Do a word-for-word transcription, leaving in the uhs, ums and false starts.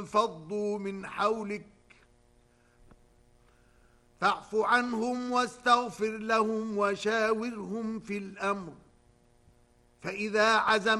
فضوا من حولك فاعف عنهم واستغفر لهم وشاورهم في الأمر فإذا عزم